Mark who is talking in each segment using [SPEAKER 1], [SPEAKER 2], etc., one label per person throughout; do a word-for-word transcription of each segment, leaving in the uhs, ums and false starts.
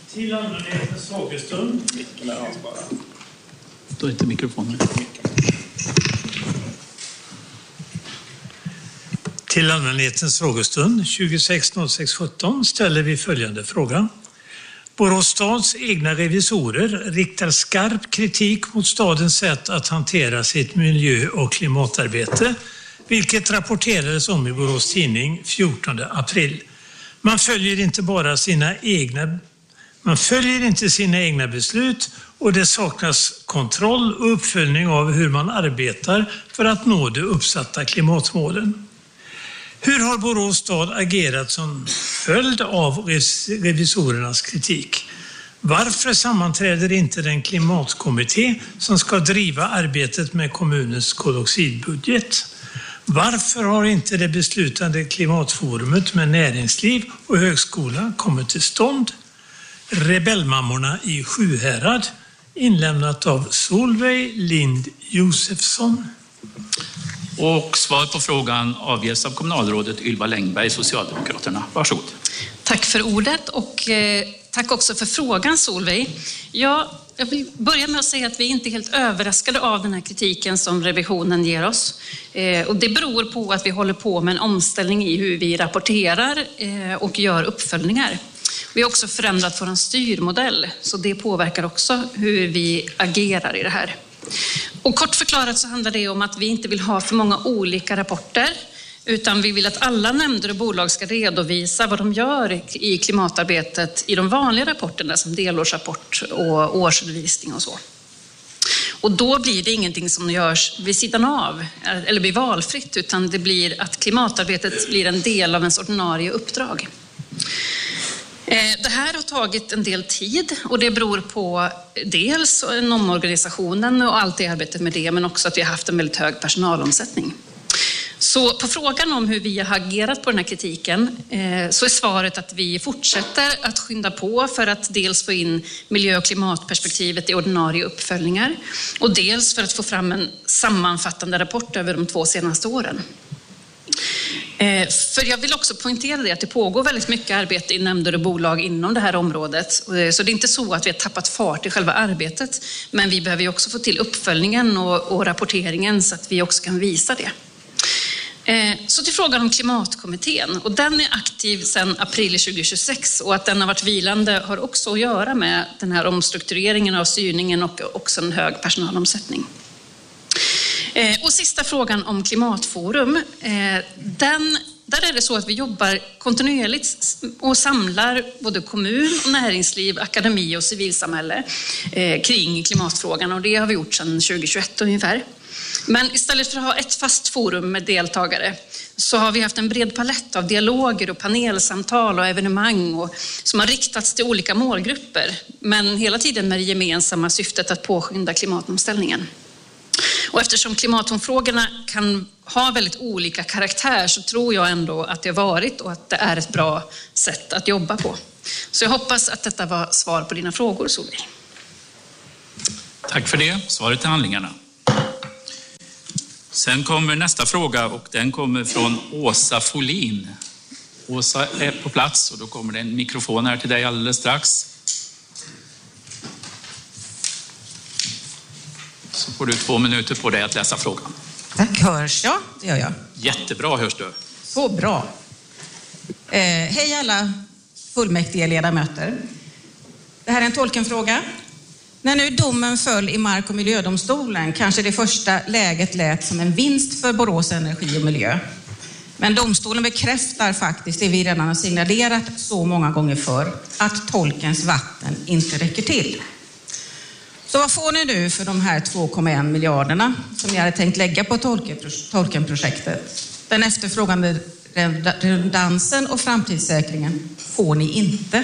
[SPEAKER 1] Till allmänhetens frågestund.
[SPEAKER 2] Då inte mikrofonen.
[SPEAKER 1] Till allmänhetens frågestund tjugosex noll sex sjutton ställer vi följande fråga. Borås stads egna revisorer riktar skarp kritik mot stadens sätt att hantera sitt miljö- och klimatarbete, vilket rapporterades om i Borås tidning fjortonde april. Man följer inte bara sina egna Man följer inte sina egna beslut och det saknas kontroll och uppföljning av hur man arbetar för att nå de uppsatta klimatmålen. Hur har Borås stad agerat som följd av revisorernas kritik? Varför sammanträder inte den klimatkommitté som ska driva arbetet med kommunens koldioxidbudget? Varför har inte det beslutande klimatforumet med näringsliv och högskola kommit till stånd? Rebellmammorna i Sjuhärad, inlämnat av Solveig Lind Josefsson.
[SPEAKER 2] Och svar på frågan avges av kommunalrådet Ylva Längberg, Socialdemokraterna. Varsågod.
[SPEAKER 3] Tack för ordet och eh, tack också för frågan, Solveig. Ja, jag vill börja med att säga att vi inte är helt överraskade av den här kritiken som revisionen ger oss. Eh, och det beror på att vi håller på med en omställning i hur vi rapporterar eh, och gör uppföljningar. Vi har också förändrat vår styrmodell, så det påverkar också hur vi agerar i det här. Och kort förklarat så handlar det om att vi inte vill ha för många olika rapporter, utan vi vill att alla nämnder och bolag ska redovisa vad de gör i klimatarbetet i de vanliga rapporterna som delårsrapport och årsredovisning och så. Och då blir det ingenting som görs vid sidan av eller blir valfritt, utan det blir att klimatarbetet blir en del av ens ordinarie uppdrag. Det här har tagit en del tid och det beror på dels en omorganisationen och allt det arbetet med det, men också att vi har haft en väldigt hög personalomsättning. Så på frågan om hur vi har agerat på den här kritiken så är svaret att vi fortsätter att skynda på för att dels få in miljö- och klimatperspektivet i ordinarie uppföljningar och dels för att få fram en sammanfattande rapport över de två senaste åren. För jag vill också poängtera det att det pågår väldigt mycket arbete i nämnder och bolag inom det här området. Så det är inte så att vi har tappat fart i själva arbetet, men vi behöver ju också få till uppföljningen och, och rapporteringen så att vi också kan visa det. Så till frågan om klimatkommittén, och den är aktiv sedan april tjugohundratjugosex och att den har varit vilande har också att göra med den här omstruktureringen av styrningen och också en hög personalomsättning. Och sista frågan om klimatforum, den, där är det så att vi jobbar kontinuerligt och samlar både kommun, näringsliv, akademi och civilsamhälle kring klimatfrågan, och det har vi gjort sedan tjugohundratjugoett ungefär. Men istället för att ha ett fast forum med deltagare så har vi haft en bred palett av dialoger och panelsamtal och evenemang och, som har riktats till olika målgrupper, men hela tiden med det gemensamma syftet att påskynda klimatomställningen. Och eftersom klimatomfrågorna kan ha väldigt olika karaktär så tror jag ändå att det har varit och att det är ett bra sätt att jobba på. Så jag hoppas att detta var svar på dina frågor, Solveig.
[SPEAKER 2] Tack för det. Svaret till handlingarna. Sen kommer nästa fråga och den kommer från Åsa Folin. Åsa är på plats och då kommer det en mikrofon här till dig alldeles strax. Så får du två minuter på dig att läsa frågan.
[SPEAKER 4] Tack, hörs jag? Det gör jag.
[SPEAKER 2] Jättebra hörs du.
[SPEAKER 4] Så bra. Eh, hej alla fullmäktige ledamöter. Det här är en tolkenfråga. När nu domen föll i Mark- och miljödomstolen kanske det första läget lät som en vinst för Borås Energi och Miljö. Men domstolen bekräftar faktiskt det vi redan har signalerat så många gånger för, att tolkens vatten inte räcker till. Så vad får ni nu för de här två komma en miljarderna som ni hade tänkt lägga på tolkenprojektet? Den efterfrågande redundansen och framtidssäkringen får ni inte.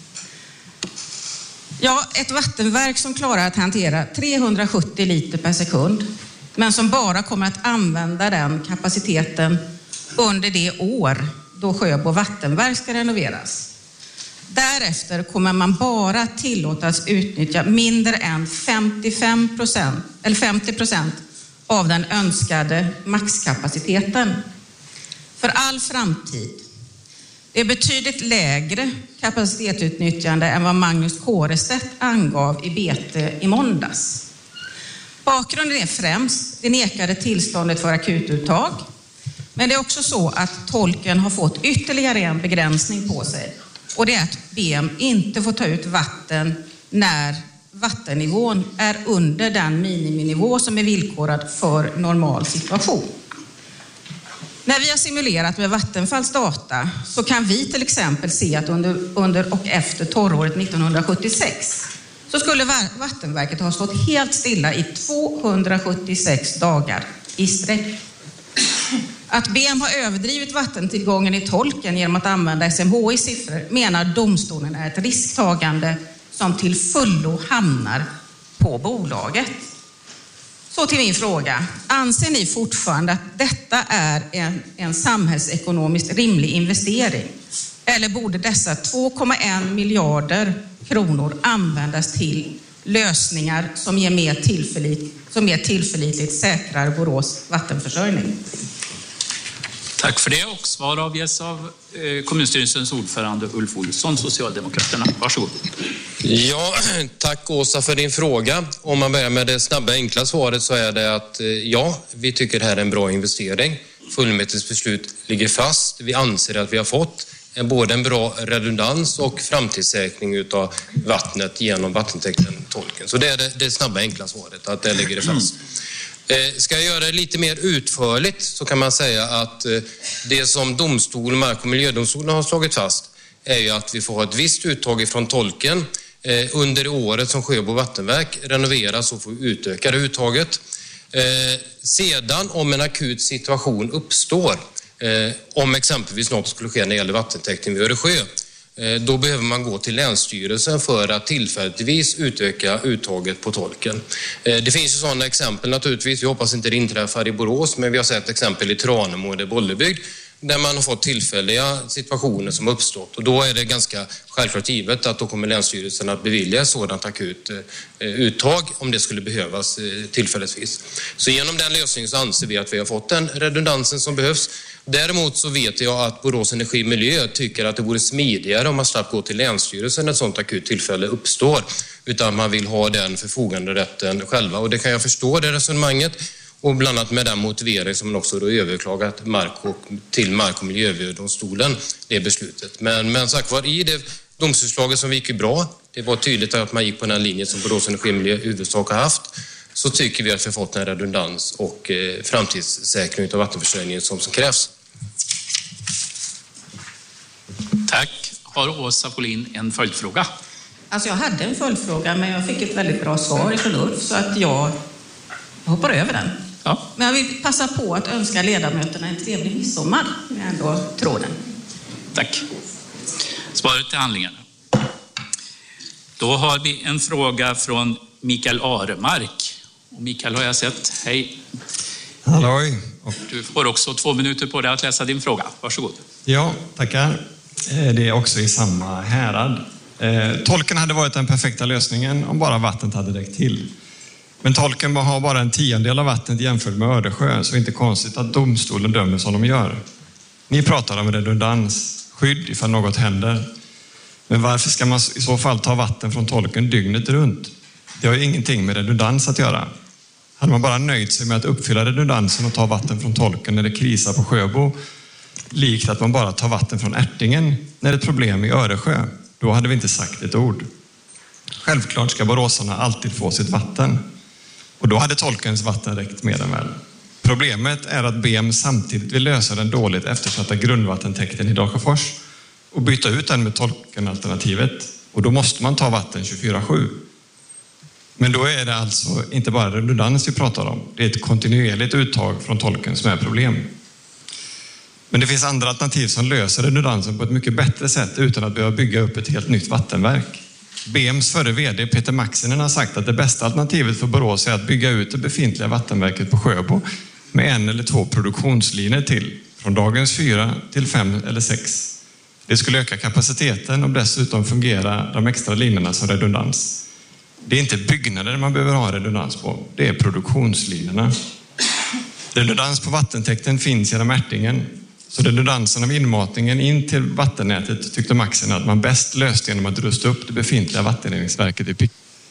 [SPEAKER 4] Ja, ett vattenverk som klarar att hantera trehundrasjuttio liter per sekund, men som bara kommer att använda den kapaciteten under det år då Sjöbo vattenverk ska renoveras. Därefter kommer man bara tillåtas utnyttja mindre än femtiofem procent eller femtio procent av den önskade maxkapaciteten. För all framtid Det är betydligt lägre kapacitetsutnyttjande än vad Magnus Kårestedt angav i B T i måndags. Bakgrunden är främst det nekade tillståndet för akututtag. Men det är också så att tolken har fått ytterligare en begränsning på sig. Och det är att B M inte får ta ut vatten när vattennivån är under den miniminivå som är villkorad för normal situation. När vi har simulerat med Vattenfalls data så kan vi till exempel se att under, under och efter torråret nittonhundrasjuttiosex så skulle vattenverket ha stått helt stilla i tvåhundrasjuttiosex dagar i sträck. Att B M har överdrivit vattentillgången i tolken genom att använda S M H I siffror menar domstolen är ett risktagande som till fullo hamnar på bolaget. Så till min fråga. Anser ni fortfarande att detta är en, en samhällsekonomiskt rimlig investering? Eller borde dessa två komma en miljarder kronor användas till lösningar som ger mer tillförlit, som mer tillförlitligt säkrar Borås vattenförsörjning?
[SPEAKER 2] Tack för det, och svar avges av kommunstyrelsens ordförande Ulf Olsson, Socialdemokraterna. Varsågod.
[SPEAKER 5] Ja, tack Åsa för din fråga. Om man börjar med det snabba enkla svaret så är det att ja, vi tycker det här är en bra investering. Fullmäktiges beslut ligger fast. Vi anser att vi har fått både en bra redundans och framtidssäkring utav vattnet genom vattentäkten tolken. Så det är det, det snabba enkla svaret, att det ligger det fast. Ska jag göra det lite mer utförligt så kan man säga att det som domstol, mark- och miljödomstolen har slagit fast är ju att vi får ha ett visst uttag ifrån tolken under det året som Sjöbo vattenverk renoveras och får utöka det uttaget. Sedan om en akut situation uppstår, om exempelvis något skulle ske när det gäller vattentäkten vid Öresjö, då behöver man gå till Länsstyrelsen för att tillfälligtvis utöka uttaget på tolken. Det finns ju sådana exempel naturligtvis. Vi hoppas inte det inträffar i Borås, men vi har sett exempel i Tranemo och Bollebygd där man har fått tillfälliga situationer som uppstått. Och då är det ganska självklart givet att då kommer Länsstyrelsen att bevilja ett sådant akut uttag om det skulle behövas tillfälligtvis. Så genom den lösningen så anser vi att vi har fått den redundansen som behövs. Däremot så vet jag att Borås Energi och Miljö tycker att det vore smidigare om man slapp gå till Länsstyrelsen när ett sådant akut tillfälle uppstår, utan man vill ha den förfoganderätten själva. Och det kan jag förstå, det resonemanget, och bland annat med den motivering som man också då överklagat mark och, till Mark- och miljööverdomstolen, det beslutet. Men, men sagt var, i det domstolsslaget som gick ju bra, det var tydligt att man gick på den linjen som Borås Energi och Miljö huvudsak har haft, så tycker vi att vi har fått en redundans och eh, framtidssäkring av vattenförsörjningen som, som krävs.
[SPEAKER 2] Tack. Har Åsa Folin en följdfråga?
[SPEAKER 4] Alltså jag hade en följdfråga, men jag fick ett väldigt bra svar från Ulf, så att jag hoppar över den.
[SPEAKER 2] Ja.
[SPEAKER 4] Men jag vill passa på att önska ledamöterna en trevlig midsommar med ändå tråden.
[SPEAKER 2] Tack. Svaret till handlingarna. Då har vi en fråga från Mikael Aremark. Och Mikael har jag sett. Hej.
[SPEAKER 6] Halloj. Och...
[SPEAKER 2] Du får också två minuter på dig att läsa din fråga. Varsågod.
[SPEAKER 6] Ja, tackar. Det är också i samma härad. Tolken hade varit den perfekta lösningen om bara vattnet hade räckt till. Men tolken har bara en tiondel av vattnet jämfört med Öresjö, så inte konstigt att domstolen dömer som de gör. Ni pratar om redundans, skydd ifall något händer. Men varför ska man i så fall ta vatten från tolken dygnet runt? Det har ju ingenting med redundans att göra. Hade man bara nöjt sig med att uppfylla redundansen och ta vatten från tolken när det krisar på Sjöbo, likt att man bara tar vatten från Ärtingen när det är ett problem i Öresjö, då hade vi inte sagt ett ord. Självklart ska boråsarna alltid få sitt vatten. Och då hade tolkens vatten räckt mer än väl. Problemet är att B M samtidigt vill lösa den dåligt eftersatta grundvattentäkten i Dalsjöfors och byta ut den med tolkenalternativet. Och då måste man ta vatten tjugofyra sju. Men då är det alltså inte bara redundans vi pratar om. Det är ett kontinuerligt uttag från tolken som är problem. Men det finns andra alternativ som löser redundansen på ett mycket bättre sätt utan att behöva bygga upp ett helt nytt vattenverk. B M:s förre vd Peter Maxinen har sagt att det bästa alternativet för Borås är att bygga ut det befintliga vattenverket på Sjöbo med en eller två produktionslinjer till, från dagens fyra till fem eller sex. Det skulle öka kapaciteten och dessutom fungera de extra linjerna som redundans. Det är inte byggnader man behöver ha redundans på, det är produktionslinjerna. Redundans på vattentäkten finns genom Ärtingen. Så redundansen av inmatningen in till vattennätet tyckte Maxen att man bäst löste genom att rusta upp det befintliga vattenreningsverket i Pick.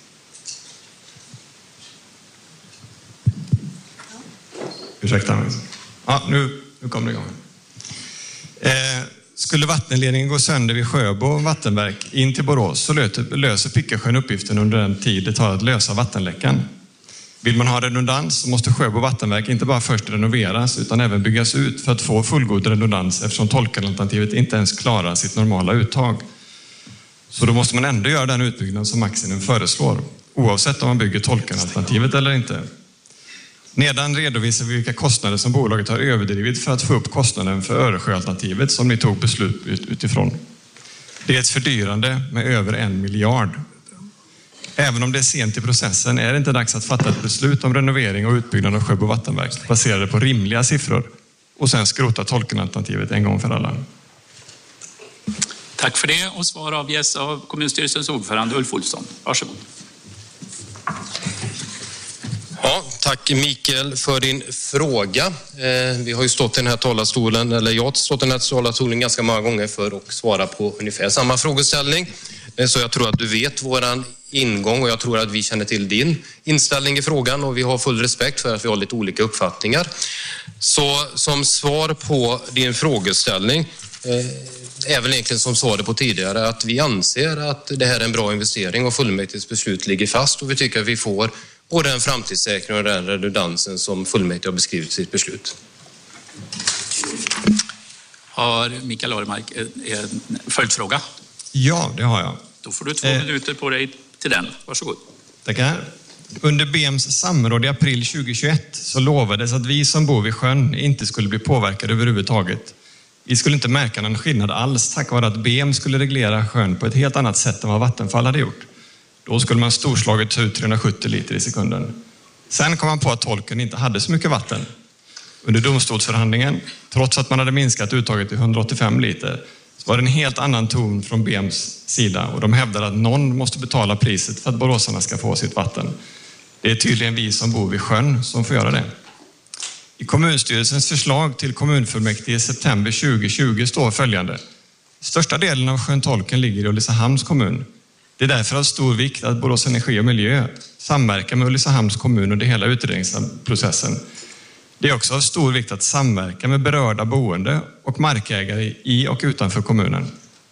[SPEAKER 6] Ursäkta mig. Ja, nu, nu kommer det igång. Eh, skulle vattenledningen gå sönder vid Sjöbo vattenverk in till Borås så löter, löser Pickasjön uppgiften under den tid det tar att lösa vattenläckan. Vill man ha redundans så måste Sjöbo vattenverk inte bara först renoveras utan även byggas ut för att få fullgod redundans eftersom Tolkenalternativet inte ens klarar sitt normala uttag. Så då måste man ändå göra den utbyggnad som Maxinen föreslår, oavsett om man bygger Tolkenalternativet eller inte. Nedan redovisar vi vilka kostnader som bolaget har överdrivit för att få upp kostnaden för Öresjöalternativet som ni tog beslut utifrån. Det är ett fördyrande med över en miljard. Även om det är sent i processen är det inte dags att fatta ett beslut om renovering och utbyggnad av Sjöbo vattenverk baserade på rimliga siffror och sen skrota Tolkenalternativet en gång för alla.
[SPEAKER 2] Tack för det och svar avges av kommunstyrelsens ordförande Ulf Olsson. Varsågod.
[SPEAKER 5] Ja, tack Mikael för din fråga. Eh, vi har ju stått i den här talarstolen, eller jag har stått i den här talarstolen ganska många gånger för att svara på ungefär samma frågeställning. Eh, så jag tror att du vet våran ingång och jag tror att vi känner till din inställning i frågan och vi har full respekt för att vi har lite olika uppfattningar. Så som svar på din frågeställning eh, är väl egentligen som svarade på tidigare att vi anser att det här är en bra investering och fullmäktiges beslut ligger fast och vi tycker att vi får både en framtidssäkring och den redundansen som fullmäktige har beskrivit sitt beslut.
[SPEAKER 2] Har Mikael Aremark en följdfråga?
[SPEAKER 6] Ja, det har jag.
[SPEAKER 2] Då får du två
[SPEAKER 6] eh.
[SPEAKER 2] minuter på dig till den. Varsågod.
[SPEAKER 6] Tackar. Under B M:s samråd i april tjugohundratjugoett så lovades att vi som bor vid sjön inte skulle bli påverkade överhuvudtaget. Vi skulle inte märka någon skillnad alls tack vare att B M skulle reglera sjön på ett helt annat sätt än vad Vattenfall hade gjort. Då skulle man storslaget ta ut trehundrasjuttio liter i sekunden. Sen kom man på att Tolken inte hade så mycket vatten. Under domstolsförhandlingen, trots att man hade minskat uttaget till hundraåttiofem liter, så var det en helt annan ton från B M:s sida och de hävdade att någon måste betala priset för att boråsarna ska få sitt vatten. Det är tydligen vi som bor vid sjön som får göra det. I kommunstyrelsens förslag till kommunfullmäktige i september tjugohundratjugo står följande. Största delen av sjön Tolken ligger i Ulricehamns kommun. Det är därför av stor vikt att Borås Energi och Miljö samverkar med Ulricehamns kommun under hela utredningsprocessen. Det är också av stor vikt att samverka med berörda boende och markägare i och utanför kommunen.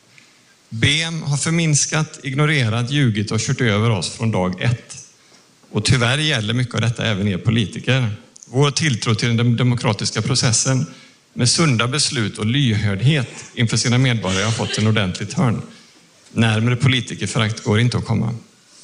[SPEAKER 6] B M har förminskat, ignorerat, ljugit och kört över oss från dag ett. Och tyvärr gäller mycket av detta även er politiker. Vår tilltro till den demokratiska processen med sunda beslut och lyhördhet inför sina medborgare har fått en ordentligt hörn. Närmare politikerförakt går inte att komma.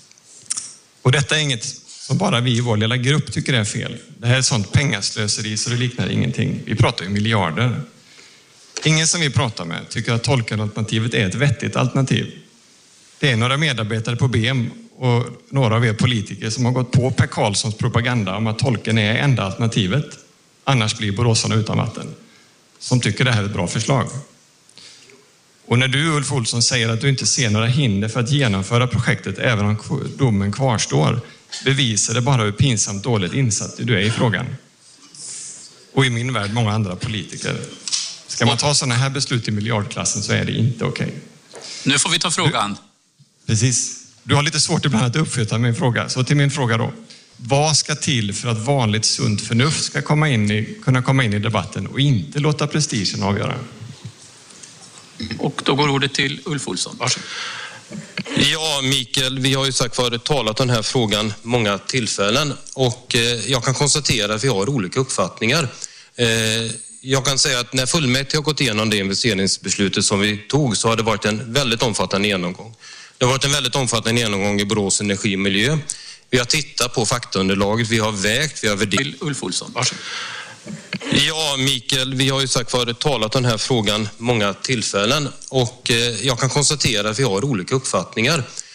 [SPEAKER 6] Och detta är inget som bara vi i vår lilla grupp tycker är fel. Det här är sånt pengaslöseri så det liknar ingenting. Vi pratar ju miljarder. Ingen som vi pratar med tycker att Tolkenalternativet är ett vettigt alternativ. Det är några medarbetare på B M och några av er politiker som har gått på Per Karlssons propaganda om att Tolken är enda alternativet. Annars blir boråsarna utan vatten. Som tycker det här är ett bra förslag. Och när du, Ulf Olsson, säger att du inte ser några hinder för att genomföra projektet även om domen kvarstår, bevisar det bara hur pinsamt dåligt insatt du är i frågan. Och i min värld många andra politiker. Ska man ta sådana här beslut i miljardklassen så är det inte okej. Okay.
[SPEAKER 2] Nu får vi ta frågan.
[SPEAKER 6] Du, precis. Du har lite svårt ibland att uppfatta min fråga. Så till min fråga då. Vad ska till för att vanligt sunt förnuft ska komma in i, kunna komma in i debatten och inte låta prestigen avgöra?
[SPEAKER 2] Och då går ordet till Ulf Olsson. Varsågod.
[SPEAKER 5] Ja, Mikael, vi har ju sagt förut talat om den här frågan många tillfällen och eh, jag kan konstatera att vi har olika uppfattningar. Eh, jag kan säga att när fullmäktige har gått igenom det investeringsbeslutet som vi tog så har det varit en väldigt omfattande genomgång. Det har varit en väldigt omfattande genomgång i Borås Energi och Miljö. Vi har tittat på faktaunderlaget, vi har vägt, vi har värderat.
[SPEAKER 2] Till Ulf Olsson, varsågod.
[SPEAKER 5] Ja, Mikael, vi har ju sagt förut talat om den här frågan många tillfällen och eh, jag kan konstatera att vi har olika uppfattningar.